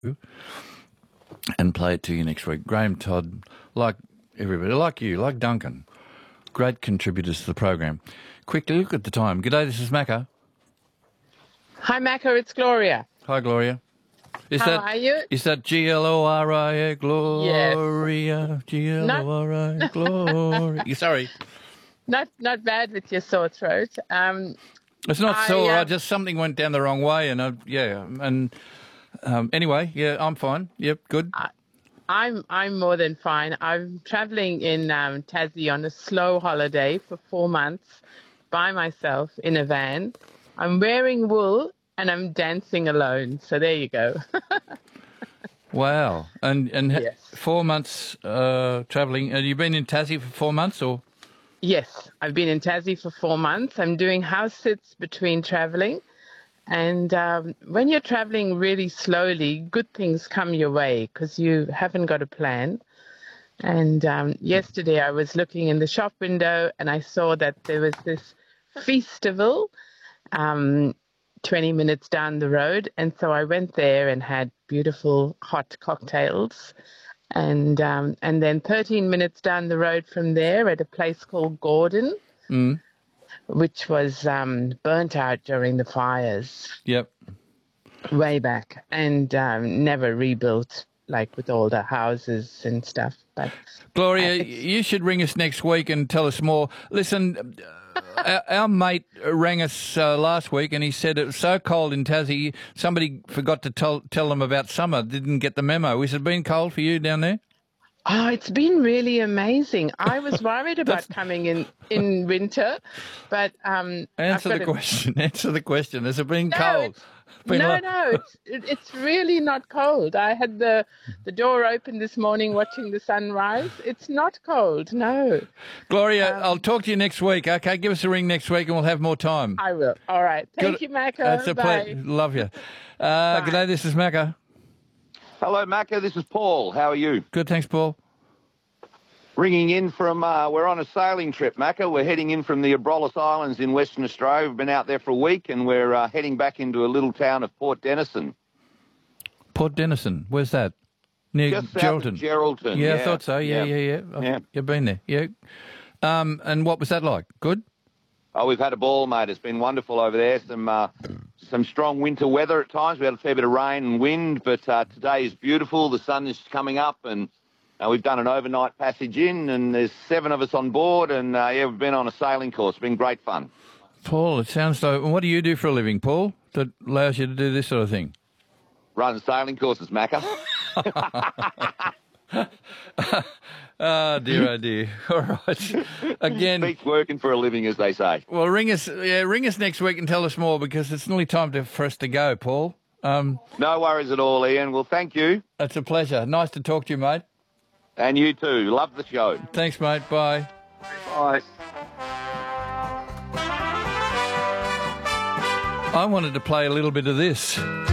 and play it to you next week. Graham Todd, like everybody, like you, like Duncan, great contributors to the program. Quickly, look at the time. G'day, this is Macca. Hi, Macca, it's Gloria. Hi, Gloria. How are you? Is that Gloria, Gloria, Yes. Gloria, Gloria? Sorry. Not bad with your sore throat. It's not sore, just something went down the wrong way, and anyway, yeah, I'm fine. Yep, good. I'm more than fine. I'm traveling in Tassie on a slow holiday for 4 months by myself in a van. I'm wearing wool and I'm dancing alone. So there you go. Wow. And yes. 4 months traveling. Have you been in Tassie for 4 months or? Yes, I've been in Tassie for 4 months. I'm doing house sits between traveling. And when you're traveling really slowly, good things come your way because you haven't got a plan. And yesterday I was looking in the shop window and I saw that there was this festival 20 minutes down the road. And so I went there and had beautiful hot cocktails. And then 13 minutes down the road from there at a place called Gordon, which was burnt out during the fires. Yep. Way back and never rebuilt, like with all the houses and stuff. But Gloria, you should ring us next week and tell us more. Listen, our mate rang us last week and he said it was so cold in Tassie, somebody forgot to tell them about summer, didn't get the memo. Has it been cold for you down there? Oh, it's been really amazing. I was worried about coming in winter, but Answer the question. Answer the question. Has it been cold? No, it's really not cold. I had the door open this morning watching the sunrise. It's not cold, no. Gloria, I'll talk to you next week, okay? Give us a ring next week and we'll have more time. I will. All right. Thank you, Macca. That's a pleasure. Love you. G'day, this is Macca. Hello, Macca. This is Paul. How are you? Good, thanks, Paul. Ringing in from, we're on a sailing trip, Macca. We're heading in from the Abrolhos Islands in Western Australia. We've been out there for a week and we're heading back into a little town of Port Denison. Port Denison, where's that? Near Just Geraldton. south of Geraldton. Yeah, I thought so. Yeah. You've been there. Yeah. And what was that like? Good? Oh, we've had a ball, mate. It's been wonderful over there. Some strong winter weather at times. We had a fair bit of rain and wind, but today is beautiful. The sun is coming up, and we've done an overnight passage in, and there's 7 of us on board, and we've been on a sailing course. It's been great fun. Paul, it sounds like... What do you do for a living, Paul, that allows you to do this sort of thing? Run sailing courses, Macca. Oh, dear. All right. Again... Beats working for a living, as they say. Well, ring us next week and tell us more, because it's nearly time for us to go, Paul. No worries at all, Ian. Well, thank you. It's a pleasure. Nice to talk to you, mate. And you too. Love the show. Thanks, mate. Bye. Bye. I wanted to play a little bit of this.